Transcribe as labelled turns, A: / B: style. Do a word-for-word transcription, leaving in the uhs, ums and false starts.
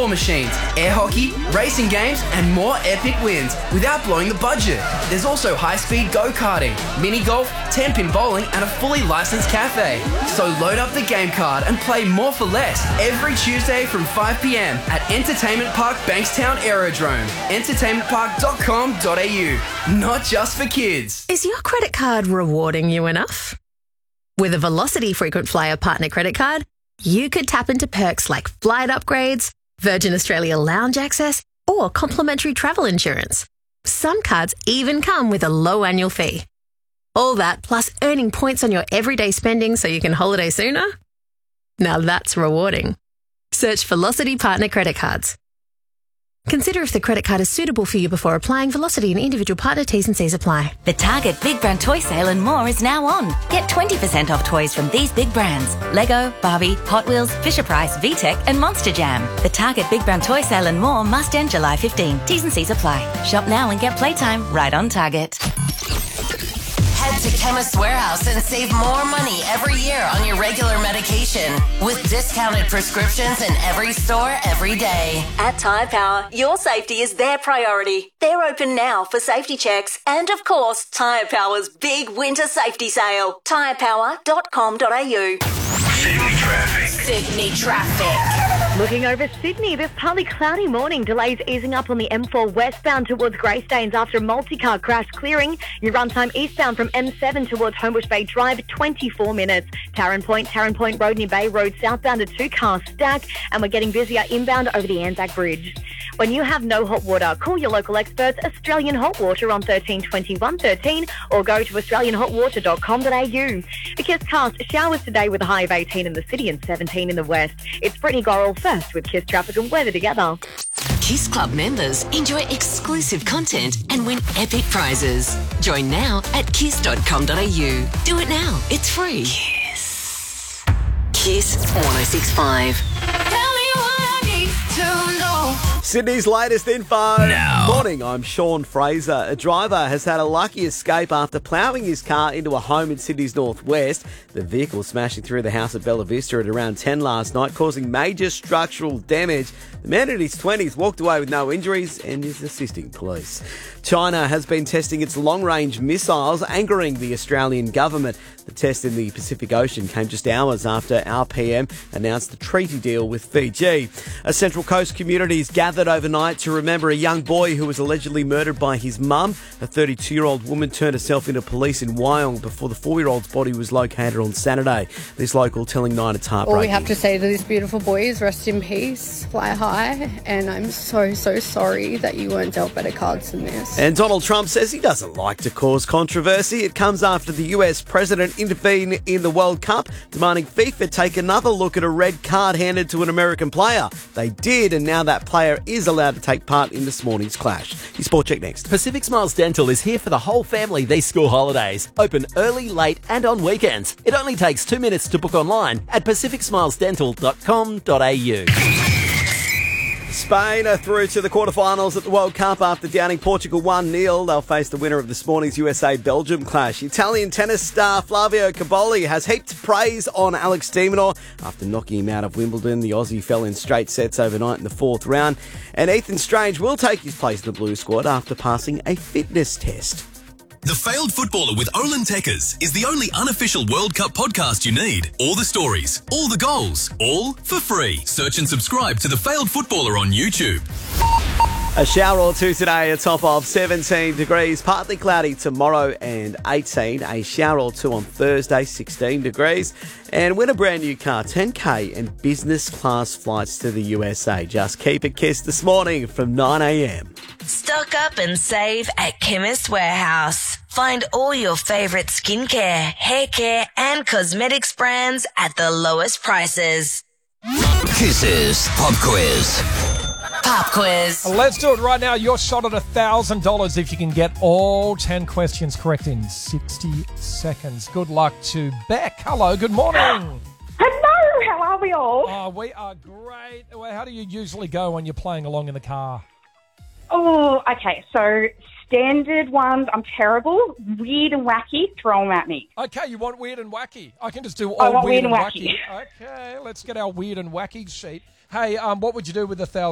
A: pinball machines, air hockey, racing games, and more epic wins without blowing the budget. There's also high-speed go-karting, mini-golf, ten-pin bowling, and a fully licensed cafe. So load up the game card and play more for less every Tuesday from five p.m. at Entertainment Park Bankstown Aerodrome. entertainment park dot com dot a u. Not just for kids.
B: Is your credit card rewarding you enough? With a Velocity Frequent Flyer Partner Credit Card, you could tap into perks like flight upgrades, Virgin Australia lounge access, or complimentary travel insurance. Some cards even come with a low annual fee. All that plus earning points on your everyday spending so you can holiday sooner? Now that's rewarding. Search Velocity Partner Credit Cards. Consider if the credit card is suitable for you before applying. Velocity and individual partner T's and C's apply.
C: The Target Big Brand Toy Sale and more is now on. Get twenty percent off toys from these big brands: Lego, Barbie, Hot Wheels, Fisher-Price, VTech and Monster Jam. The Target Big Brand Toy Sale and more must end July fifteenth. T's and C's apply. Shop now and get playtime right on Target.
D: Head to Chemist Warehouse and save more money every year on your regular medication with discounted prescriptions in every store every day.
E: At Tyre Power, your safety is their priority. They're open now for safety checks and, of course, Tyre Power's big winter safety sale. tyre power dot com dot a u.
F: Sydney traffic.
E: Sydney traffic.
G: Looking over Sydney, this partly cloudy morning. Delays easing up on the M four westbound towards Greystanes after a multi-car crash clearing. Your run time eastbound from M seven towards Homebush Bay Drive, twenty-four minutes. Tarrant Point, Tarrant Point Road near Bay Road, southbound a two-car stack. And we're getting busier inbound over the Anzac Bridge. When you have no hot water, call your local experts, Australian Hot Water, on thirteen twenty-one thirteen or go to australian hot water dot com dot a u. Because cast showers today with a high of eighteen in the city and seventeen in the west. It's Brittany Gorrell first with Kiss Traffic and Weather together.
H: Kiss Club members enjoy exclusive content and win epic prizes. Join now at kiss dot com dot a u. Do it now. It's free. Kiss. Kiss one oh six point five.
I: Sydney's latest info.
J: Now.
I: Morning, I'm Sean Fraser. A driver has had a lucky escape after ploughing his car into a home in Sydney's northwest. The vehicle smashing through the house at Bella Vista at around ten last night, causing major structural damage. The man in his twenties walked away with no injuries and is assisting police. China has been testing its long-range missiles, angering the Australian government. The test in the Pacific Ocean came just hours after our P M announced the treaty deal with Fiji. A Central Coast community is gathered overnight to remember a young boy who was allegedly murdered by his mum. A thirty-two-year-old woman turned herself into police in Wyong before the four-year-old's body was located on Saturday. This local telling Nine it's heartbreaking.
K: All we have to say to this beautiful boy is rest in peace, fly high, and I'm so, so sorry that you weren't dealt better cards than this.
I: And Donald Trump says he doesn't like to cause controversy. It comes after the U S president intervened in the World Cup, demanding FIFA take another look at a red card handed to an American player. They did, and now that player is allowed to take part in this morning's clash. Your Sport Check next.
J: Pacific Smiles Dental is here for the whole family these school holidays. Open early, late and on weekends. It only takes two minutes to book online at pacific smiles dental dot com dot a u.
I: Spain are through to the quarterfinals at the World Cup after downing Portugal one nil. They'll face the winner of this morning's U S A-Belgium clash. Italian tennis star Flavio Cobolli has heaped praise on Alex de Minaur after knocking him out of Wimbledon. The Aussie fell in straight sets overnight in the fourth round. And Ethan Strange will take his place in the Blue squad after passing a fitness test.
L: The Failed Footballer with Olin Tekkers is the only unofficial World Cup podcast you need. All the stories, all the goals, all for free. Search and subscribe to The Failed Footballer on YouTube.
I: A shower or two today, a top of seventeen degrees, partly cloudy tomorrow and eighteen. A shower or two on Thursday, sixteen degrees. And win a brand new car, ten K and business class flights to the U S A. Just keep it kissed this morning from nine a.m.
M: Stock up and save at Chemist Warehouse. Find all your favourite skincare, hair care and cosmetics brands at the lowest prices.
N: Kisses Pop Quiz.
D: Pop quiz.
O: Let's do it right now. Your shot at one thousand dollars if you can get all ten questions correct in sixty seconds. Good luck to Beck. Hello, good morning.
P: Hello, how are we all?
O: Oh, we are great. Well, how do you usually go when you're playing along in the car?
P: Oh, okay. So standard ones, I'm terrible. Weird and wacky, throw them at me.
O: Okay, you want weird and wacky. I can just do all
P: I want
O: weird,
P: weird
O: and
P: and
O: wacky.
P: wacky.
O: Okay, let's get our weird and wacky sheet. Hey, um, what would you do with a thousand?